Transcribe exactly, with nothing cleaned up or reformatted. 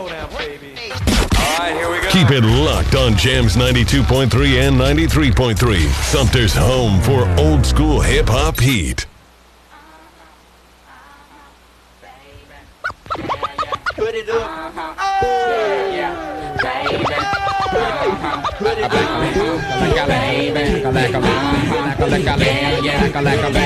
Keep it locked on Jams ninety-two point three and ninety-three point three. Sumter's home for old school hip hop heat. Put it up. Yeah, baby. Put it up. Baby.